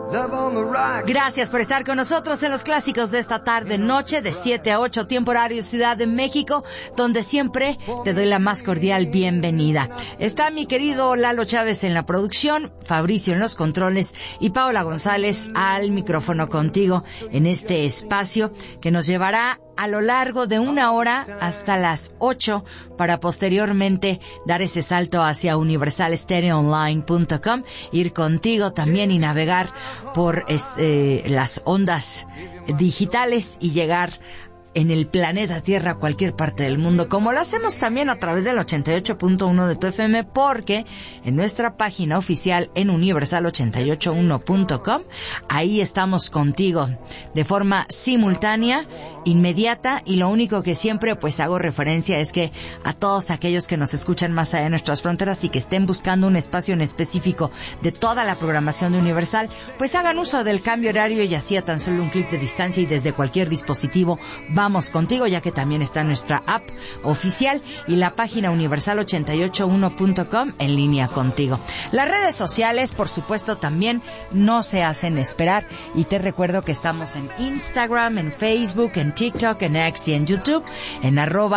Gracias por estar con nosotros en los clásicos de esta tarde-noche de 7 a 8, tiempo horario Ciudad de México, donde siempre te doy la más cordial bienvenida. Está mi querido Lalo Chávez en la producción, Fabricio en los controles y Paola González al micrófono contigo en este espacio que nos llevará a lo largo de una hora hasta las 8 para posteriormente dar ese salto hacia universalstereoonline.com, ir contigo también y navegar por las ondas digitales y llegar en el planeta Tierra a cualquier parte del mundo, como lo hacemos también a través del 88.1 de tu FM, porque en nuestra página oficial en universal881.com, ahí estamos contigo de forma simultánea, inmediata, y lo único que siempre pues hago referencia es que a todos aquellos que nos escuchan más allá de nuestras fronteras y que estén buscando un espacio en específico de toda la programación de Universal, pues hagan uso del cambio horario y así a tan solo un clic de distancia y desde cualquier dispositivo vamos contigo, ya que también está nuestra app oficial y la página universal881.com en línea contigo. Las redes sociales, por supuesto, también no se hacen esperar y te recuerdo que estamos en Instagram, en Facebook, en TikTok, en X y en YouTube, en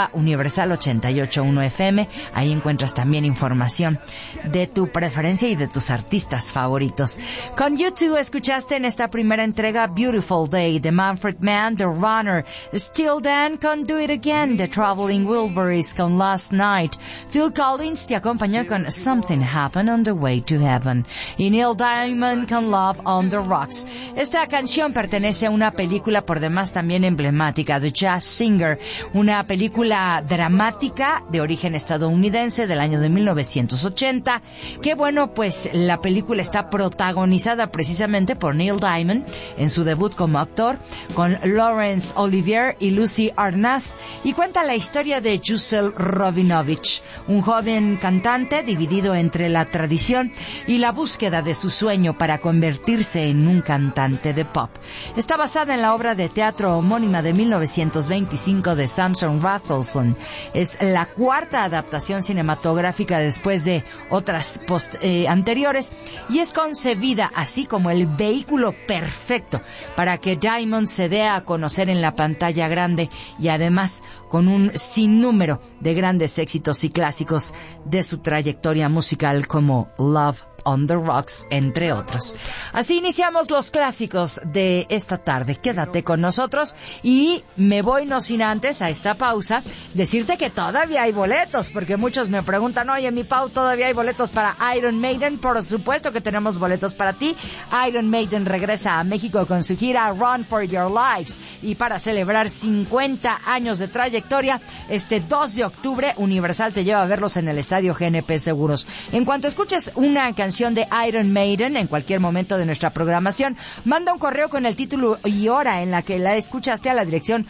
@universal881fm. Ahí encuentras también información de tu preferencia y de tus artistas favoritos. Con YouTube escuchaste en esta primera entrega Beautiful Day de Manfred Mann, The Runner, Still Dan con Do It Again, The Traveling Wilburys con Last Night. Phil Collins te acompañó con Something Happened on the Way to Heaven y Neil Diamond con Love on the Rocks. Esta canción pertenece a una película por demás también emblemática, The Jazz Singer, una película dramática de origen estadounidense del año de 1980, que bueno, pues la película está protagonizada precisamente por Neil Diamond en su debut como actor, con Laurence Olivier y Lucy Arnaz, y cuenta la historia de Jusel Robinovich, un joven cantante dividido entre la tradición y la búsqueda de su sueño para convertirse en un cantante de pop. Está basada en la obra de teatro homónima de 1925 de Samson Rathleson. Es la cuarta adaptación cinematográfica después de otras anteriores y es concebida así como el vehículo perfecto para que Diamond se dé a conocer en la pantalla grande y además con un sinnúmero de grandes éxitos y clásicos de su trayectoria musical como Love on the Rocks, entre otros. Así iniciamos los clásicos de esta tarde. Quédate con nosotros y me voy no sin antes a esta pausa decirte que todavía hay boletos, porque muchos me preguntan, oye, mi Pau, ¿todavía hay boletos para Iron Maiden? Por supuesto que tenemos boletos para ti. Iron Maiden regresa a México con su gira Run for Your Lives y para celebrar 50 años de trayectoria, este 2 de octubre Universal te lleva a verlos en el Estadio GNP Seguros. En cuanto escuches una canción de Iron Maiden en cualquier momento de nuestra programación, manda un correo con el título y hora en la que la escuchaste a la dirección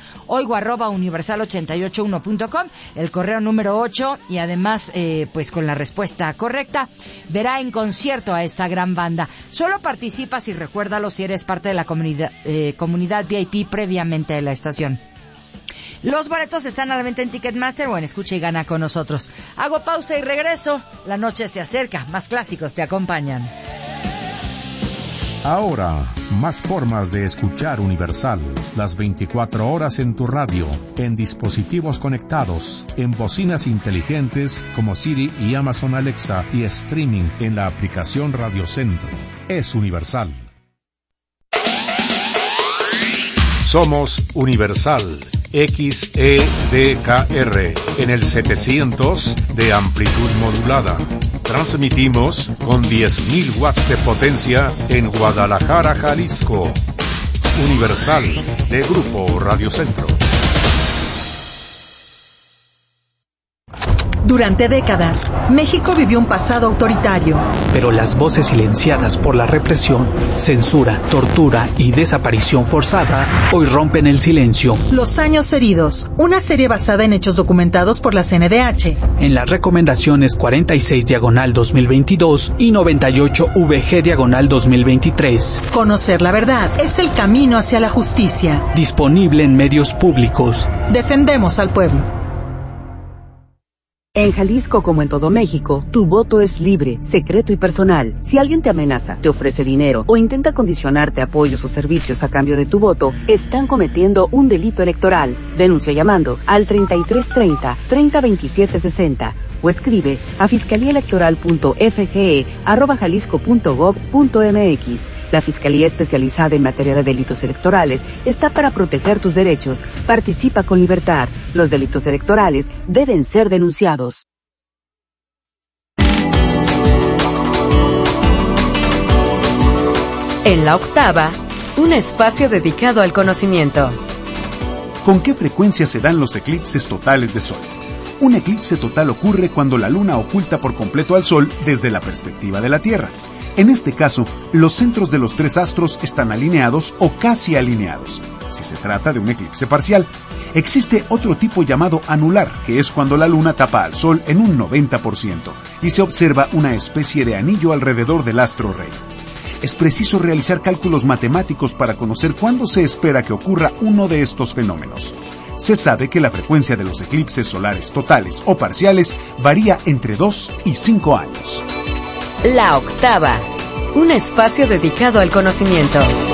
oigo@universal881.com, el correo número 8, y además pues con la respuesta correcta verá en concierto a esta gran banda. Solo participas y recuérdalo si eres parte de la comunidad VIP previamente de la estación. Los boletos están a la venta en Ticketmaster o en Escucha y Gana con nosotros. Hago pausa y regreso. La noche se acerca. Más clásicos te acompañan. Ahora, más formas de escuchar Universal. Las 24 horas en tu radio, en dispositivos conectados, en bocinas inteligentes como Siri y Amazon Alexa y streaming en la aplicación Radio Centro. Es Universal. Somos Universal. XEDKR en el 700 de amplitud modulada. Transmitimos con 10.000 watts de potencia en Guadalajara, Jalisco. Universal de Grupo Radio Centro. Durante décadas, México vivió un pasado autoritario. Pero las voces silenciadas por la represión, censura, tortura y desaparición forzada hoy rompen el silencio. Los años heridos, una serie basada en hechos documentados por la CNDH. En las recomendaciones 46/2022 y 98VG/2023. Conocer la verdad es el camino hacia la justicia. Disponible en medios públicos. Defendemos al pueblo. En Jalisco, como en todo México, tu voto es libre, secreto y personal. Si alguien te amenaza, te ofrece dinero o intenta condicionarte apoyos o servicios a cambio de tu voto, están cometiendo un delito electoral. Denuncia llamando al 3330-302760 o escribe a fiscaliaelectoral.fge@jalisco.gov.mx. La Fiscalía Especializada en Materia de Delitos Electorales está para proteger tus derechos. Participa con libertad. Los delitos electorales deben ser denunciados. En la octava, un espacio dedicado al conocimiento. ¿Con qué frecuencia se dan los eclipses totales de sol? Un eclipse total ocurre cuando la luna oculta por completo al sol desde la perspectiva de la Tierra. En este caso, los centros de los 3 astros están alineados o casi alineados, si se trata de un eclipse parcial. Existe otro tipo llamado anular, que es cuando la luna tapa al sol en un 90% y se observa una especie de anillo alrededor del astro rey. Es preciso realizar cálculos matemáticos para conocer cuándo se espera que ocurra uno de estos fenómenos. Se sabe que la frecuencia de los eclipses solares totales o parciales varía entre 2 y 5 años. La octava, un espacio dedicado al conocimiento.